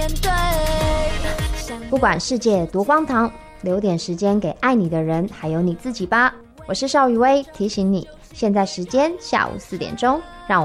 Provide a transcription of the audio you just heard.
面对。 不管世界多荒唐，留点时间给爱你的人，还有你自己吧。我是邵雨薇，提醒你，现在时间下午4点钟。